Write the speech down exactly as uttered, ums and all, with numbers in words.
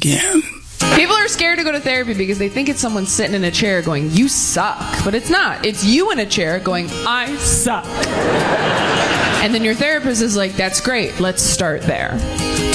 again. People are scared to go to therapy because they think it's someone sitting in a chair going, you suck. But it's not. It's you in a chair going, I suck. And then your therapist is like, that's great. Let's start there.